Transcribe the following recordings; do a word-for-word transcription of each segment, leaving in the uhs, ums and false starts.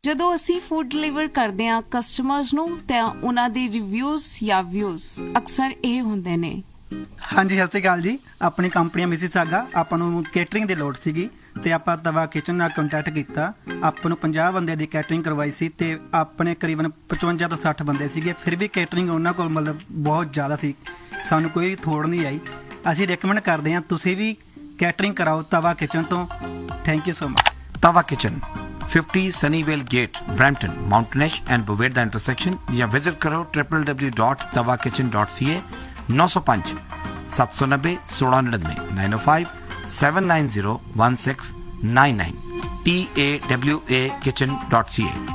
ਜਦੋਂ ਅਸੀਂ food deliver ਕਰਦੇ ਹਾਂ ਕਸਟਮਰਸ ਨੂੰ ਤਾਂ ਉਹਨਾਂ ਦੇ ਰਿਵਿਊਜ਼ ਜਾਂ ਵਿਊਜ਼ ਅਕਸਰ ਇਹ ਹੁੰਦੇ ਨੇ। ਹਾਂਜੀ ਸਤਿ ਸ਼੍ਰੀ ਅਕਾਲ ਜੀ। ਆਪਣੀ ਕੰਪਨੀ ਮਿਸੀਸਾਗਾ, ਆਪਾਂ ਨੂੰ ਕੇਟਰਿੰਗ ਦੀ ਲੋੜ ਸੀਗੀ ਤੇ ਆਪਾਂ ਤਵਾ ਕਿਚਨ ਨਾਲ ਕੰਟੈਕਟ ਕੀਤਾ। ਆਪਾਂ ਨੂੰ ਪੰਜਾਹ ਬੰਦੇ ਦੀ ਕੇਟਰਿੰਗ ਕਰਵਾਈ ਸੀ ਤੇ ਆਪਣੇ ਕਰੀਬਨ ਪਚਵੰਜਾ ਤੋਂ ਸੱਠ ਬੰਦੇ ਸੀਗੇ। ਫਿਰ ਵੀ ਕੇਟਰਿੰਗ ਉਹਨਾਂ ਕੋਲ ਮਤਲਬ ਬਹੁਤ ਜ਼ਿਆਦਾ ਸੀ, ਸਾਨੂੰ ਕੋਈ ਥੋੜ ਨਹੀਂ ਆਈ। ਅਸੀਂ ਰეკਮੈਂਡ ਕਰਦੇ ਹਾਂ ਤੁਸੀਂ ਵੀ ਕੇਟਰਿੰਗ ਕਰਾਓ ਤਵਾ ਕਿਚਨ ਤੋਂ। Thank you so much. ਤਵਾ kitchen fifty Sunnyvale Gate, Brampton, Mountainish and Boveda intersection ਜਾਂ ਵਿਜ਼ਿਟ ਕਰੋ w w w dot tawa kitchen dot c a nine oh five seven nine zero sixteen ninety-nine nine oh five seven nine zero one six nine nine t a w a kitchen dot c a।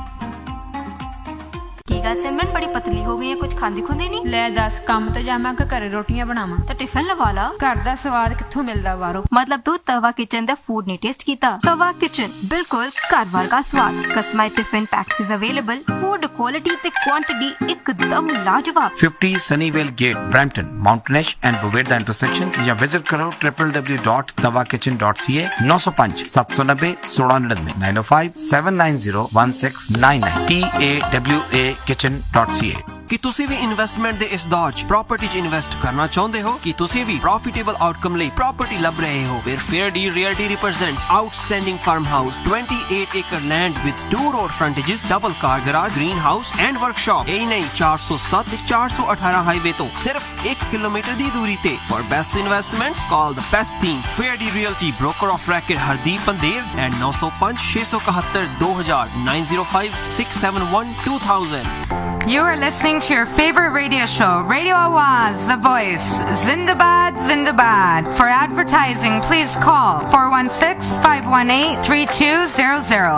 ਕੀ ਗੱਲ ਸਿਮਰਨ ਬੜੀ ਪਤਲੀ ਹੋ ਗਈ ਹੈ, ਕੁਝ ਖਾਂਦੀ ਖੁੰਦੀ ਨਹੀਂ? ਲੈ ਦੱਸ, ਕੰਮ ਤੇ ਜਾਵਾਂ ਕਿ ਘਰੇ ਰੋਟੀਆਂ ਬਣਾਵਾਂ? ਤਾਂ ਟਿਫਨ ਲਵਾ ਲਾ। ਘਰ ਦਾ ਸਵਾਦ ਕਿੱਥੋਂ ਮਿਲਦਾ ਬਾਹਰੋਂ? ਮਤਲਬ ਤੂੰ ਤਵਾ ਕਿਚਨ ਦਾ ਫੂਡ ਨਹੀਂ ਟੇਸਟ ਕੀਤਾ? ਤਵਾ ਕਿਚਨ ਬਿਲਕੁਲ ਘਰ ਵਰਗਾ ਸਵਾਦ। Customised tiffin packages available, food quality ਤੇ ਕੁਆਂਟੀਟੀ ਇੱਕਦਮ ਲਾਜਵਾਬ। fifty Sunnyvale Gate, Brampton, Mountainish and Boveda intersection ਜਾਂ ਵਿਜ਼ਿਟ ਕਰੋ w w w dot tawa kitchen dot c a nine oh five seven nine zero sixteen ninety-nine nine oh five seven nine zero one six nine nine t a w a kitchen dot c a। ਕੀ ਤੁਸੀਂ ਵੀ investment ਦੇ ਇਸ ਦੌਰ 'ਚ property 'ਚ invest ਕਰਨਾ ਚਾਹੁੰਦੇ ਹੋ? ਕੀ ਤੁਸੀਂ ਵੀ ਪ੍ਰੋਫਿਟੇਬਲ ਆਊਟਕਮ ਲਈ ਪ੍ਰਾਪਰਟੀ ਲੱਭ ਰਹੇ ਹੋ? ਫਿਰ fair deal realty ਰਿਪਰੈਜ਼ੈਂਟਸ outstanding farm house twenty-eight acre land with two road frontages, double car garage, greenhouse and workshop। ਇਹ ਨਹੀਂ ਚਾਰ ਸੌ ਸੱਤ ਤੇ ਚਾਰ ਸੌ ਅਠਾਰਾਂ ਹਾਈਵੇ ਤੋਂ ਸਿਰਫ ਇੱਕ ਕਿਲੋਮੀਟਰ ਦੀ ਦੂਰੀ ਤੇ। For best investments call the best team, Fair Deal Realty, broker of record Hardeep Pandey and nine oh five six seven seven two thousand nine oh five six seven one two thousand। You are listening to your favorite radio show, Radio Awaz, The Voice. Zindabad, Zindabad. For advertising, please call four one six five one eight three two zero zero.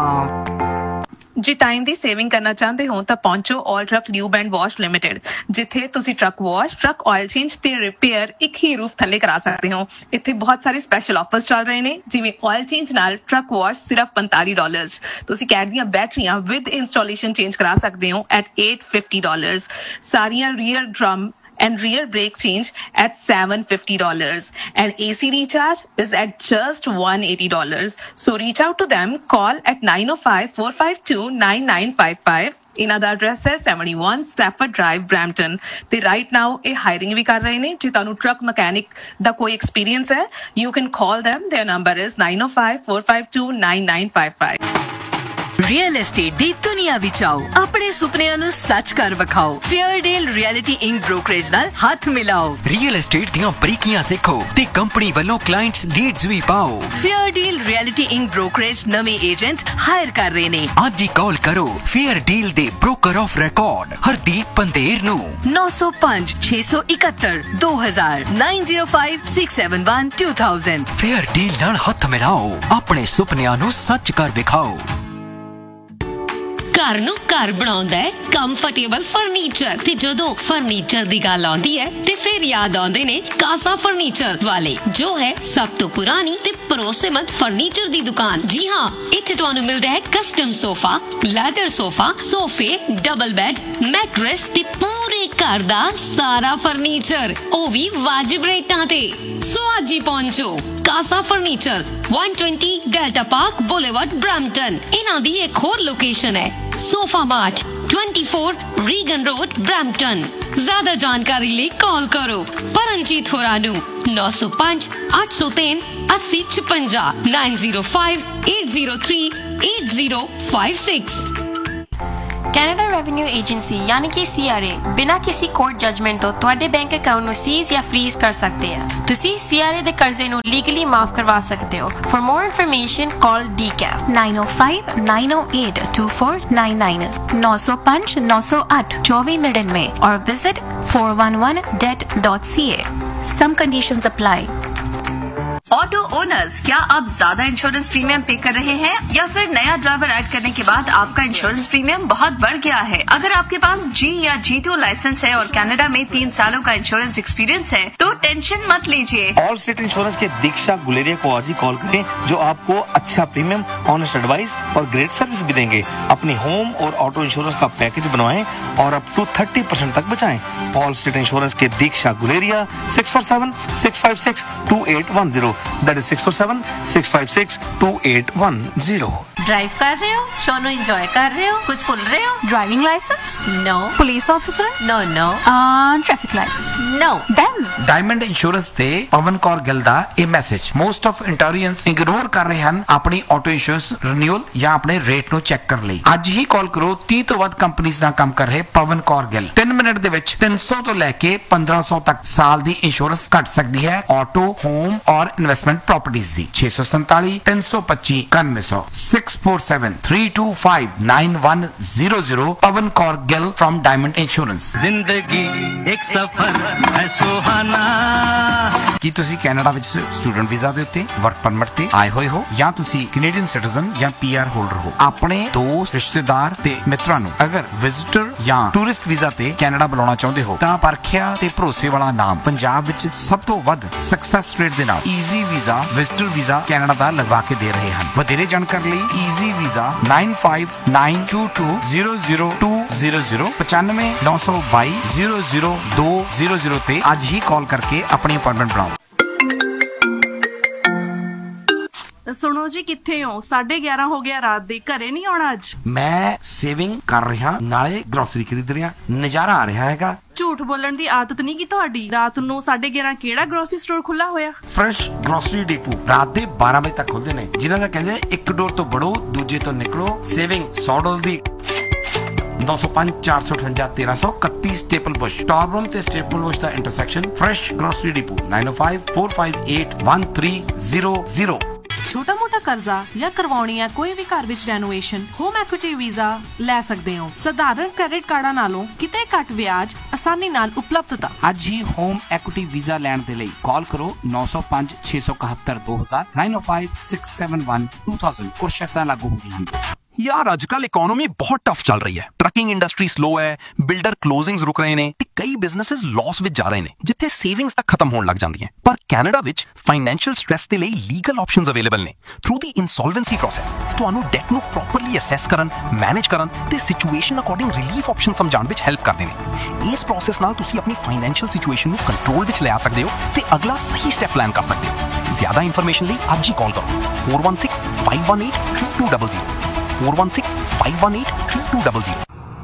ਜੇ time ਦੀ saving ਕਰਨਾ ਚਾਹੁੰਦੇ ਹੋ ਤਾਂ ਪਹੁੰਚੋ ਆਲ truck lube and wash limited, ਜਿੱਥੇ ਤੁਸੀਂ truck wash, truck oil change ਤੇ repair ਇੱਕ ਹੀ ਰੂਫ ਥੱਲੇ ਕਰਾ ਸਕਦੇ ਹੋ। ਇੱਥੇ ਬਹੁਤ ਸਾਰੇ ਸਪੈਸ਼ਲ ਆਫਰਸ ਚੱਲ ਰਹੇ ਨੇ, ਜਿਵੇਂ ਆਇਲ ਚੇਂਜ ਨਾਲ ਟਰੱਕ ਵਾਸ਼ ਸਿਰਫ ਪੰਤਾਲੀ ਡਾਲਰਸ। ਤੁਸੀਂ ਕੈਟ ਦੀਆਂ ਬੈਟਰੀਆਂ ਵਿਦ ਇੰਸਟਾਲੇਸ਼ਨ ਚੇਂਜ ਕਰਾ ਸਕਦੇ ਹੋ at eight hundred fifty dollars। ਸਾਰੀਆਂ rear drum and rear brake change at seven hundred fifty dollars, and A C recharge is at just one hundred eighty dollars. So reach out to them, call at nine oh five four five two nine nine five five। ਇਹਨਾਂ ਦਾ address ਹੈ seventy-one Stafford Drive, Brampton। ਤੇ right now ਇਹ hiring ਵੀ ਕਰ ਰਹੇ ਨੇ। ਜੇ ਤੁਹਾਨੂੰ truck mechanic ਦਾ ਕੋਈ ਐਕਸਪੀਰੀਅੰਸ ਹੈ, you can call them, their number is nine oh five four five two nine nine five five। Real estate ਦੀ ਦੁਨੀਆ ਵਿੱਚ ਆਓ, ਆਪਣੇ ਸੁਪਨਿਆਂ ਨੂੰ ਸੱਚ ਕਰ ਵਿਖਾਓ। Fair deal reality ink brokerage ਨਾਲ ਹੱਥ ਮਿਲਾਓ। ਰੀਅਲ ਐਸਟੇਟ ਦੀਆਂ ਬਰੀਕੀਆਂ ਸਿੱਖੋ ਤੇ ਕੰਪਨੀ ਵੱਲੋਂ ਕਲਾਇੰਟਸ ਲੀਡਸ ਵੀ ਪਾਓ। Fair deal reality ink brokerage ਨਵੇਂ ਏਜੰਟ ਹਾਇਰ ਕਰ ਰਹੇ ਨੇ। ਅੱਜ ਹੀ ਕਾਲ ਕਰੋ ਫੇਅਰ ਡੀਲ ਦੇ broker of record Hardeep Pander ਨੂੰ nine oh five six seven seven two thousand nine oh five six seven one two thousand। Fair deal ਨਾਲ ਹੱਥ ਮਿਲਾਓ, ਆਪਣੇ ਸੁਪਨਿਆਂ ਨੂੰ ਸੱਚ ਕਰ ਵਿਖਾਓ। ਘਰ ਨੂੰ ਘਰ ਬਣਾਉਂਦਾ ਹੈ ਕੰਫਰਟੇਬਲ ਫਰਨੀਚਰ, ਤੇ ਜਦੋਂ ਫਰਨੀਚਰ ਦੀ ਗੱਲ ਆਉਂਦੀ ਹੈ ਤੇ ਫਿਰ ਯਾਦ ਆਉਂਦੇ ਨੇ ਕਾਸਾ ਫਰਨੀਚਰ ਵਾਲੇ, ਜੋ ਹੈ ਸਭ ਤੋਂ ਪੁਰਾਣੀ ਤੇ ਭਰੋਸੇਮੰਦ ਫਰਨੀਚਰ ਦੀ ਦੁਕਾਨ। ਜੀ ਹਾਂ, ਇੱਥੇ ਤੁਹਾਨੂੰ ਮਿਲਦਾ ਹੈ ਕਸਟਮ ਸੋਫਾ, ਲੈਦਰ ਸੋਫਾ, ਸੋਫੇ, ਡਬਲ ਬੈੱਡ, ਮੈਟਰੈਸ ਤੇ ਪੂਰੇ ਘਰ ਦਾ ਸਾਰਾ ਫਰਨੀਚਰ, ਉਹ ਵੀ ਵਾਜਿਬ ਰੇਟਾਂ ਤੇ। ਸੋ ਅੱਜ ਹੀ ਪਹੁੰਚੋ ਕਾਸਾ furniture, one twenty Delta Park Boulevard, Brampton। ਇਹਨਾਂ ਦੀ ਇੱਕ ਹੋਰ ਲੋਕੇਸ਼ਨ ਹੈ sofa mart twenty-four Regan road, Brampton। ज्यादा जानकारी लिए कॉल करो परमजीत होरा नू nine oh five eight oh three eighty fifty nine oh five eight oh three eight oh five six। Canada revenue agency ਯਾਨੀ ਕਿ C R A ਬਿਨਾਂ ਕਿਸੇ ਕੋਰਟ ਜਜਮੈਂਟ ਤੋਂ ਤੁਹਾਡੇ ਬੈਂਕ ਅਕਾਊਂਟ ਨੂੰ ਸੀਜ਼ ਜਾਂ ਫਰੀਜ਼ ਕਰ ਸਕਦੇ ਆ। ਤੁਸੀਂ C R A ਦੇ ਕਰਜ਼ੇ ਨੂੰ ਲੀਗਲੀ ਮਾਫ ਕਰਵਾ ਸਕਦੇ ਹੋ। For more information call D C A P nine oh five nine oh eight two four nine nine nine oh five nine oh eight twenty ninety-nine or visit four one one debt dot c a। Some conditions apply। Auto owners, क्या आप ज्यादा insurance premium पे कर रहे हैं या फिर नया ड्राइवर ऐड करने के बाद आपका इंश्योरेंस प्रीमियम बहुत बढ़ गया है? अगर आपके पास जी या जी टू लाइसेंस है और कनाडा में तीन सालों का इंश्योरेंस एक्सपीरियंस है तो टेंशन मत लीजिए। ऑल स्टेट इंश्योरेंस के दीक्षा गुलेरिया को आज ही कॉल करें, जो आपको अच्छा प्रीमियम, ऑनेस्ट एडवाइस और ग्रेट सर्विस भी देंगे। अपनी होम और ऑटो इंश्योरेंस का पैकेज बनवाएं और अप टू थर्टी परसेंट तक बचाएं। ऑल स्टेट इंश्योरेंस के दीक्षा Guleria six four seven six five six two eight one zero। That is six oh seven, six five six, two eight one zero. Drive कर रहे हो, show नु enjoy कर रहे हो, कुछ भूल रहे हो? Driving licence? No. Police officer? No no. Traffic lights? No. Then diamond insurance ਤੇ ਪਵਨ ਕੌਰ ਗਿੱਲ ਦਾ ਇਹ ਮੈਸੇਜ ਮੋਸਟ ਆਫ ਇੰਟੋਰੀਅੰਸ ਇਗਨੋਰ ਕਰ ਰਹੇ ਹਨ ਆਪਣੀ ਆਟੋ ਇੰਸ਼ੋਰੈਂਸ ਰੀਨਿਊਅਲ ਜਾਂ ਆਪਣੇ ਰੇਟ ਨੂੰ ਚੈੱਕ ਕਰਨ ਲਈ। ਅੱਜ ਹੀ ਕਾਲ ਕਰੋ तीस ਤੋਂ ਵੱਧ ਕੰਪਨੀਆਂ ਨਾਲ ਕੰਮ ਕਰ ਰਹੇ ਪਵਨ ਕੌਰ ਗਿੱਲ। ਤਿੰਨ ਮਿੰਟ ਦੇ ਵਿੱਚ तीन सौ ਤੋਂ ਲੈ ਕੇ पंद्रह सौ ਤੱਕ ਸਾਲ ਦੀ ਇੰਸ਼ੋਰੈਂਸ ਘਟ ਸਕਦੀ ਹੈ ਆਟੋ, ਹੋਮ ਔਰ ਇਨਵੈਸਟਮੈਂਟ ਪ੍ਰਾਪਰਟੀਜ਼ ਦੀ। छह सौ सैंतालीस तीन सौ पच्चीस इक्यानवे सौ six four seven three two five nine one zero zero Pawan Kaur Gill from diamond insurance. जिंदगी एक सफर है सुहाना। ਕੀ ਤੁਸੀਂ ਕੈਨੇਡਾ ਵਿੱਚ ਸਟੂਡੈਂਟ ਵੀਜ਼ਾ ਦੇ ਉੱਤੇ ਵਰਕ ਪਰਮਿਟ ਤੇ ਆਏ ਹੋਏ ਹੋ ਜਾਂ ਤੁਸੀਂ ਕੈਨੇਡੀਅਨ ਸਿਟੀਜ਼ਨ ਜਾਂ ਪੀਆਰ ਹੋਲਡਰ ਹੋ? ਆਪਣੇ ਦੋਸਤ, ਰਿਸ਼ਤੇਦਾਰ ਤੇ ਮਿੱਤਰਾਂ ਨੂੰ ਅਗਰ ਵਿਜ਼ਿਟਰ ਜਾਂ ਟੂਰਿਸਟ ਵੀਜ਼ਾ ਤੇ ਕੈਨੇਡਾ ਬੁਲਾਉਣਾ ਚਾਹੁੰਦੇ ਹੋ ਤਾਂ ਪਰਖਿਆ ਤੇ ਭਰੋਸੇ ਵਾਲਾ ਨਾਮ ਪੰਜਾਬ ਵਿੱਚ ਸਭ ਤੋਂ ਵੱਧ ਸਕਸੈਸ ਰੇਟ ਦੇ ਨਾਲ easy visa visitor visa Canada ਦਾ ਲਗਵਾ ਕੇ ਦੇ ਰਹੇ ਹਨ। ਵਧੇਰੇ ਜਾਣਕਾਰੀ ਲਈ easy visa nine five nine two two zero zero two zero zero पचानवे नौ सौ बाईस जीरो जीरो दो जीरो जीरो ਤੇ ਅੱਜ ਹੀ ਕਾਲ ਕਰਕੇ ਆਪਣੀ ਅਪਾਇੰਟਮੈਂਟ ਬਣਾਓ। ਸੁਣੋ ਜੀ, ਕਿੱਥੇ ਹੋ? ਸਾਢੇ ਗਿਆਰਾਂ ਹੋ ਗਿਆ ਰਾਤ ਦੇ, ਘਰੇ ਨਹੀਂ ਆਉਣਾ ਅੱਜ? ਮੈਂ ਸੇਵਿੰਗ ਕਰ ਰਿਹਾ, ਨਾਲੇ ਗਰੋਸਰੀ ਖਰੀਦ ਰਿਹਾ, ਨਜ਼ਾਰਾ ਆ ਰਿਹਾ ਹੈਗਾ। ਝੂਠ ਬੋਲਣ ਦੀ ਆਦਤ ਨਹੀਂ ਕੀ ਤੁਹਾਡੀ? ਰਾਤ ਨੂੰ ਸਾਢੇ ਗਿਆਰਾਂ ਕਿਹੜਾ ਗਰੋਸਰੀ ਸਟੋਰ ਖੁੱਲਾ ਹੋਇਆ? ਫਰੈਸ਼ ਗਰੋਸਰੀ ਡਿਪੂ ਰਾਤ ਦੇ ਬਾਰਾਂ ਵਜੇ ਤੱਕ ਖੁੱਲਦੇ ਨੇ, ਜਿਨ੍ਹਾਂ ਦਾ ਕਹਿੰਦੇ ਇੱਕ ਡੋਰ ਤੋਂ ਵੜੋ ਦੂਜੇ ਤੋਂ ਨਿਕਲੋ। ਸੇਵਿੰਗ सौ डॉलर ਦੀ नौ सौ पांच चार सौ अठवंजा तेरह सौ इकतीस स्टेपल बुश टॉरब्रूम ते स्टेपल बुश ਦਾ intersection. Fresh grocery depot nine oh five four five eight one three zero zero। ਛੋਟਾ ਮੋਟਾ ਕਰਜ਼ਾ ਜਾਂ ਕਰਵਾਉਣੀ ਹੈ ਕੋਈ ਵੀ ਘਰ ਵਿੱਚ ਰੈਨੋਵੇਸ਼ਨ, ਹੋਮ ਐਕੁਇਟੀ ਵੀਜ਼ਾ ਲੈ ਸਕਦੇ ਹੋ। ਸਧਾਰਨ ਕ੍ਰੈਡਿਟ ਕਾਰਡਾਂ ਨਾਲੋਂ ਕਿਤੇ ਘੱਟ ਵਿਆਜ, ਆਸਾਨੀ ਨਾਲ ਉਪਲਬਧਤਾ। ਅੱਜ ਹੀ ਹੋਮ ਐਕੁਇਟੀ ਵੀਜ਼ਾ ਲੈਣ ਦੇ ਲਈ ਕਾਲ ਕਰੋ नौ सौ पाँच छह सौ इकहत्तर दो हजार nine oh five six seven one two thousand। ਕੁਝ ਸ਼ਰਤਾਂ ਲਾਗੂ ਹੁੰਦੀਆਂ ਹਨ। यार आजकल इकोनॉमी बहुत टफ चल रही है। ट्रकिंग इंडस्ट्री स्लो है, बिल्डर क्लोजिंग्स रुक रहे ने ते कई बिजनेसेस लॉस विच जा रहे ने, जिथे सेविंग्स तक खत्म होने लग जांदियां। पर कैनेडा विच फाइनेंशियल स्ट्रेस दे लई लीगल ऑप्शंस अवेलेबल ने। थ्रू दी इंसॉल्वेंसी प्रोसेस तुहानू डेट नू प्रॉपरली असैस करन, मैनेज करन ते situation according relief option समझाण which help करदे ने। इस प्रोसेस नाल तुसी अपनी फाइनेंशियल सिचुएशन नू कंट्रोल विच ले आ सकदे हो ते अगला सही स्टेप प्लान कर सकदे हो। ज्यादा इंफॉर्मेशन लई आज ही कॉल करो four one six five one eight three two zero zero four one six five one eight three two zero zero।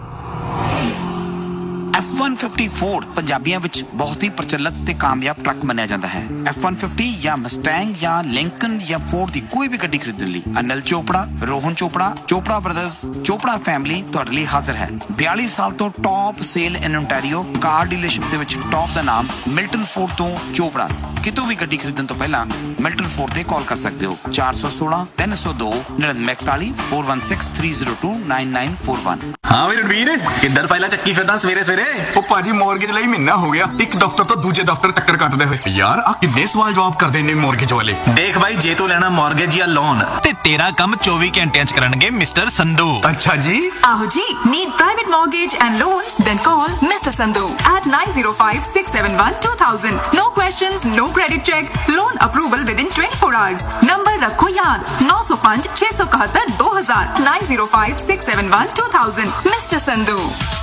F one fifty Ford ਪੰਜਾਬੀਆਂ ਵਿੱਚ ਬਹੁਤ ਹੀ ਪ੍ਰਚਲਿਤ ਤੇ ਕਾਮਯਾਬ ਟਰੱਕ ਮੰਨਿਆ ਜਾਂਦਾ ਹੈ। F one fifty ਜਾਂ ਮਸਟੈਂਗ ਜਾਂ ਲਿੰਕਨ ਜਾਂ ਫੋਰਡ ਦੀ ਕੋਈ ਵੀ ਗੱਡੀ ਖਰੀਦਣ ਲਈ ਅਨਿਲ ਚੋਪੜਾ, ਰੋਹਨ ਚੋਪੜਾ, ਚੋਪੜਾ ਬ੍ਰਦਰਜ਼, ਚੋਪੜਾ ਫੈਮਿਲੀ ਤੁਹਾਡੇ ਲਈ ਹਾਜ਼ਰ ਹੈ। बयालीस ਸਾਲ ਤੋਂ ਟੌਪ ਸੇਲ ਇਨ ਓਨਟਾਰੀਓ ਕਾਰ ਡੀਲਰਸ਼ਿਪ ਦੇ ਵਿੱਚ ਟੌਪ ਦਾ ਨਾਮ ਮਿਲਟਨ ਫੋਰਡ ਤੋਂ ਚੋਪੜਾ। ਕਿਤੋਂ ਵੀ ਗੱਡੀ ਖਰੀਦਣ ਤੋਂ ਪਹਿਲਾਂ ਮਿਲਟਨ ਫੋਰਡ ਤੇ ਕਾਲ ਕਰ ਸਕਦੇ ਹੋ चार एक छह तीन zero दो नड़िनवे इकतालीस four one six three zero two nine nine four one। ਹਾਂ ਵੀ ਰਣਵੀਰ, ਕਿੱਧਰ ਫਾਈਲਾਂ ਚੱਕੀ ਫਿਰਦਾ ਸਵੇਰੇ ਸਵੇਰੇ? ਉਹ ਭਾਜੀ ਮੌਰਗੇਜ ਲਈ ਮਹੀਨਾ ਹੋ ਗਿਆ, ਇੱਕ ਦਫ਼ਤਰ ਤੋਂ ਦੂਜੇ ਦਫ਼ਤਰ ਚੱਕਰ ਕੱਟਦੇ ਹੋਏ। ਯਾਰ ਆ ਕਿੰਨੇ ਸਵਾਲ ਜਵਾਬ ਕਰਦੇ ਨੇ ਮੌਰਗੇਜ ਵਾਲੇ। ਦੇਖ ਭਾਈ, ਜੇ ਤੂੰ ਲੈਣਾ ਮੌਰਗੇਜ ਜਾਂ ਲੋਨ ਤੇ ਤੇਰਾ ਕੰਮ चौबीस ਘੰਟਿਆਂ ਚ ਕਰਨਗੇ ਮਿਸਟਰ ਸੰਧੂ। ਅੱਛਾ ਜੀ। ਆਹੋ ਜੀ, need private mortgage and loans? Then call mister Sandhu at nine zero five six seven one two thousand। No questions, no credit check, loan approval within twenty-four hours। Number रखो याद नौ सौ पाँच छह सौ इकहत्तर दो हजार nine zero five six seven one two thousand। Mister Sandhu.